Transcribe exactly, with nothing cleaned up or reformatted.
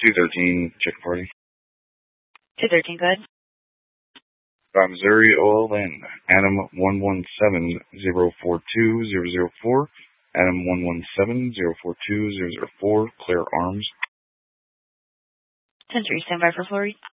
two thirteen, check party. two thirteen, go ahead. Uh, Missouri O L N, Adam one one seven zero four two zero zero four, Adam one one seven zero four two zero zero four, clear arms. ten three, stand by for Florida.